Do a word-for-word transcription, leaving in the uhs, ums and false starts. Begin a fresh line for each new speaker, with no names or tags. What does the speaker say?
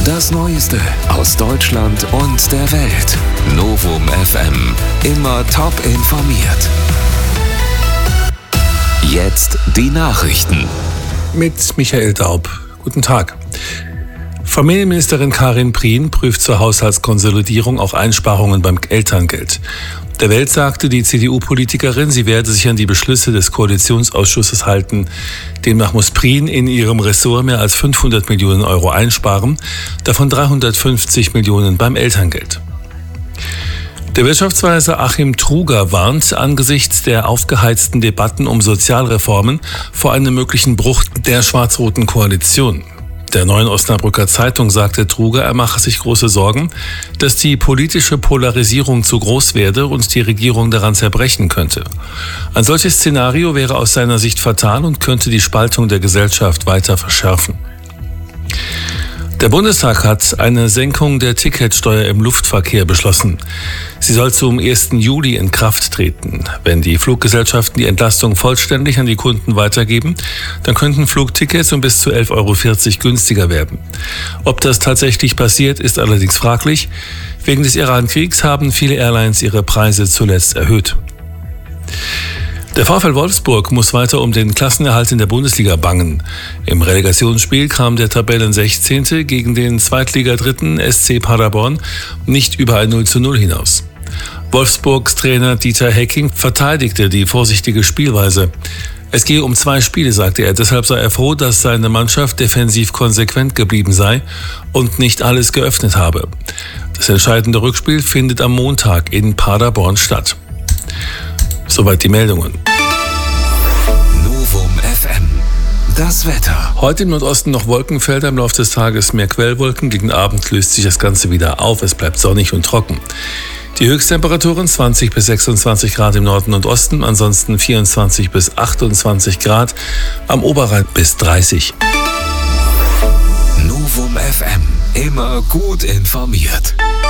Das Neueste aus Deutschland und der Welt. Novum F M. Immer top informiert. Jetzt die Nachrichten.
Mit Michael Daub. Guten Tag. Familienministerin Karin Prien prüft zur Haushaltskonsolidierung auch Einsparungen beim Elterngeld. Der Welt sagte die C D U-Politikerin, sie werde sich an die Beschlüsse des Koalitionsausschusses halten. Demnach muss Prien in ihrem Ressort mehr als fünfhundert Millionen Euro einsparen, davon dreihundertfünfzig Millionen beim Elterngeld. Der Wirtschaftsweise Achim Truger warnt angesichts der aufgeheizten Debatten um Sozialreformen vor einem möglichen Bruch der schwarz-roten Koalition. Der Neuen Osnabrücker Zeitung sagte Truger, er mache sich große Sorgen, dass die politische Polarisierung zu groß werde und die Regierung daran zerbrechen könnte. Ein solches Szenario wäre aus seiner Sicht fatal und könnte die Spaltung der Gesellschaft weiter verschärfen. Der Bundestag hat eine Senkung der Ticketsteuer im Luftverkehr beschlossen. Sie soll zum ersten Juli in Kraft treten. Wenn die Fluggesellschaften die Entlastung vollständig an die Kunden weitergeben, dann könnten Flugtickets um bis zu elf Euro vierzig günstiger werden. Ob das tatsächlich passiert, ist allerdings fraglich. Wegen des Iran-Kriegs haben viele Airlines ihre Preise zuletzt erhöht. Der VfL Wolfsburg muss weiter um den Klassenerhalt in der Bundesliga bangen. Im Relegationsspiel kam der Tabellensechzehnte gegen den Zweitligadritten S C Paderborn nicht über ein null zu null hinaus. Wolfsburgs Trainer Dieter Hecking verteidigte die vorsichtige Spielweise. Es gehe um zwei Spiele, sagte er, deshalb sei er froh, dass seine Mannschaft defensiv konsequent geblieben sei und nicht alles geöffnet habe. Das entscheidende Rückspiel findet am Montag in Paderborn statt. Soweit die Meldungen.
Novum F M. Das Wetter.
Heute im Nordosten noch Wolkenfelder, im Laufe des Tages mehr Quellwolken. Gegen Abend löst sich das Ganze wieder auf. Es bleibt sonnig und trocken. Die Höchsttemperaturen zwanzig bis sechsundzwanzig Grad im Norden und Osten, ansonsten vierundzwanzig bis achtundzwanzig Grad, am Oberrhein bis dreißig.
Novum F M. Immer gut informiert.